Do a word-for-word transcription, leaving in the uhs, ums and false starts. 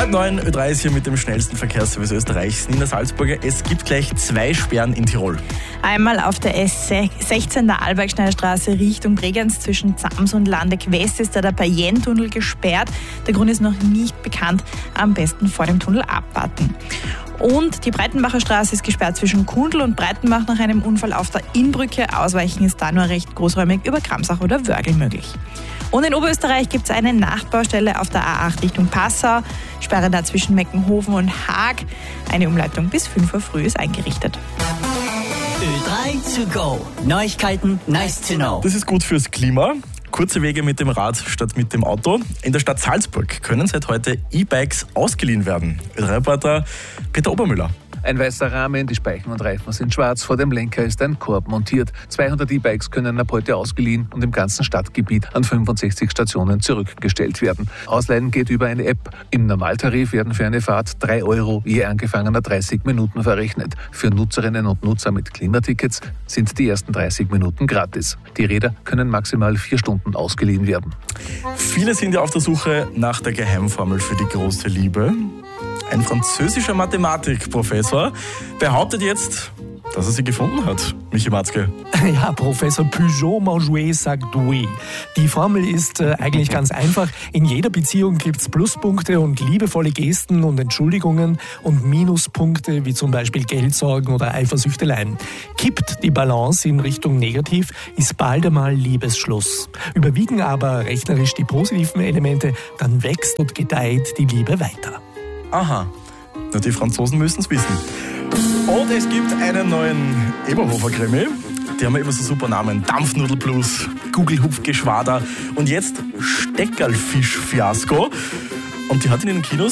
Halb neun, Ö drei ist hier mit dem schnellsten Verkehrsservice Österreichs. Nina Salzburger, es gibt gleich zwei Sperren in Tirol. Einmal auf der S sechzehn der Albergschneider Richtung Bregenz zwischen Zams und Landeck West ist da der Payen-Tunnel gesperrt. Der Grund ist noch nicht bekannt. Am besten vor dem Tunnel abwarten. Und die Breitenbacher Straße ist gesperrt zwischen Kundl und Breitenbach nach einem Unfall auf der Innbrücke. Ausweichen ist da nur recht großräumig über Kramsach oder Wörgl möglich. Und in Oberösterreich gibt es eine Nachtbaustelle auf der A acht Richtung Passau. Sperre da zwischen Meckenhofen und Haag. Eine Umleitung bis fünf Uhr früh ist eingerichtet. Ö drei to go. Neuigkeiten, nice to know. Das ist gut fürs Klima. Kurze Wege mit dem Rad statt mit dem Auto. In der Stadt Salzburg können seit heute E-Bikes ausgeliehen werden. Ö drei Reporter Peter Obermüller. Ein weißer Rahmen, die Speichen und Reifen sind schwarz, vor dem Lenker ist ein Korb montiert. zweihundert E-Bikes können ab heute ausgeliehen und im ganzen Stadtgebiet an fünfundsechzig Stationen zurückgestellt werden. Ausleihen geht über eine App. Im Normaltarif werden für eine Fahrt drei Euro je angefangener dreißig Minuten verrechnet. Für Nutzerinnen und Nutzer mit Klimatickets sind die ersten dreißig Minuten gratis. Die Räder können maximal vier Stunden ausgeliehen werden. Viele sind ja auf der Suche nach der Geheimformel für die große Liebe. Ein französischer Mathematikprofessor behauptet jetzt, dass er sie gefunden hat. Michi Matzke. Ja, Professor Peugeot-Manjouet sagt oui. Die Formel ist äh, eigentlich ganz einfach. In jeder Beziehung gibt es Pluspunkte und liebevolle Gesten und Entschuldigungen und Minuspunkte, wie zum Beispiel Geldsorgen oder Eifersüchteleien. Kippt die Balance in Richtung negativ, ist bald einmal Liebesschluss. Überwiegen aber rechnerisch die positiven Elemente, dann wächst und gedeiht die Liebe weiter. Aha, na, die Franzosen müssen es wissen. Und es gibt einen neuen Eberhofer-Krimi. Die haben ja immer so super Namen. Dampfnudelplus, Gugelhupfgeschwader und jetzt Steckerlfisch-Fiasko. Und die hat in den Kinos